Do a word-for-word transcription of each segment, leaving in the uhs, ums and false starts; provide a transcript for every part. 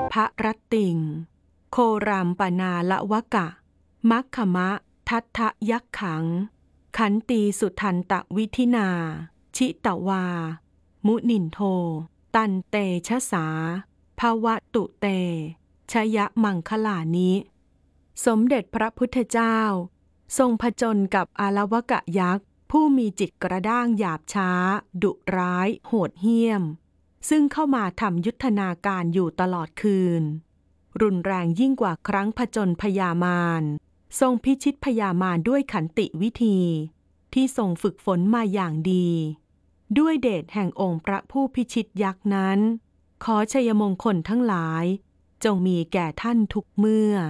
พะรัตติงโครามปนาละวะกะมัคคมะทัตถะยักขังขันตีสุทันตวิธินาชิตวามุนินโทตันเตชะสาภวตุเตชยมังคลานิสมเด็จพระพุทธเจ้าทรงผจญกับอาลวกะยักษ์ผู้มีจิตกระด้างหยาบช้าดุร้ายโหดเหี้ยมซึ่งเข้ามาทำยุทธนาการอยู่ตลอดคืนรุนแรงยิ่งกว่าครั้งผจญพญามารทรงพิชิตพญามารด้วยขันติวิธีที่ทรงฝึกฝนมาอย่างดีด้วยเดชแห่งองค์พระผู้พิชิตยักษ์นั้นขอชัยมงคลทั้งหลายจงมีแก่ท่านทุกเมื่อ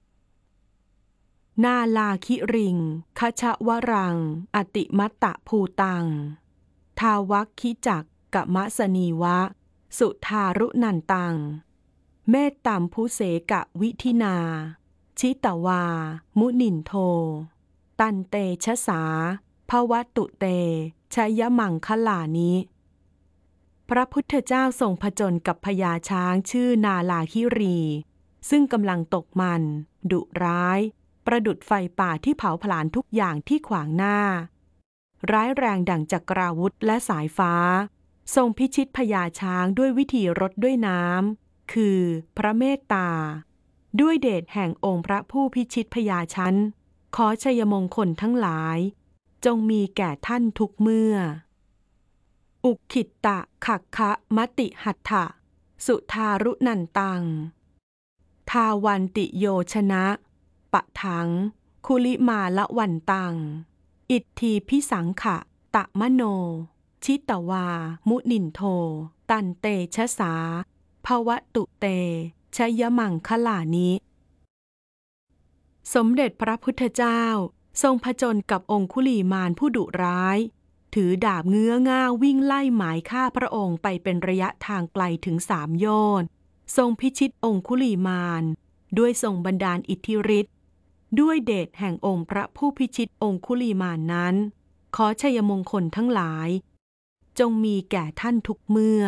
นาลาคิริงคชวรังอติมัตตะภูตังทาวัคคิจักกะมะสนีวะสุทารุนันตังเมตตัมพุเสกะวิธินาชิตวามุนินโทตันเตชะสาภวตุเตชยมังคลานิพระพุทธเจ้าทรงผจญกับพญาช้างชื่อนาลาคิรีซึ่งกำลังตกมันดุร้ายประดุจไฟป่าที่เผาผลาญทุกอย่างที่ขวางหน้าร้ายแรงดั่งจักราวุธและสายฟ้าทรงพิชิตพญาช้างด้วยวิธีรดด้วยน้ำคือพระเมตตาด้วยเดชแห่งองค์พระผู้พิชิตพญาชั้นขอชัยมงคลทั้งหลายจงมีแก่ท่านทุกเมื่ออุกขิตตะขักคะมติหัตถะสุทารุนันตังทาวันติโยชนะปะถังคุลิมาละวันตังอิทธีพิสังขะตะมโนชิตวามุนินโทตันเตชะสาภวตุเตชยมังคลานิสมเด็จพระพุทธเจ้าทรงผจญกับองคุลีมารผู้ดุร้ายถือดาบเงื้อง่าววิ่งไล่หมายฆ่าพระองค์ไปเป็นระยะทางไกลถึงสามโยชน์ทรงพิชิตองคุลีมารด้วยทรงบันดาลอิทธิฤทธิ์ด้วยเดชแห่งองค์พระผู้พิชิตองคุลีมารนั้นขอชัยมงคลทั้งหลายจงมีแก่ท่านทุกเมื่อ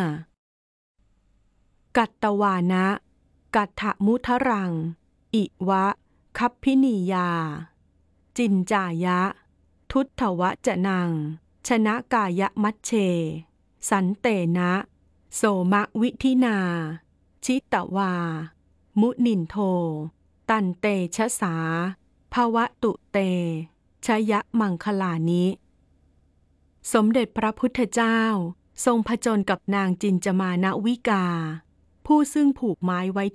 กัตตวานะกัตถมุทรังอิวะคัพพินียาจินจายะทุตถวจนังชนะกายมัชเชสันเตนะโสมะวิธินาชิตวามุนินโทตันเตชะสาภวตุเตชยมังคลานิสมเด็จพระพุทธเจ้าทรงผจญกับนางจินจมานวิกาผู้ซึ่งผูกไม้ไว้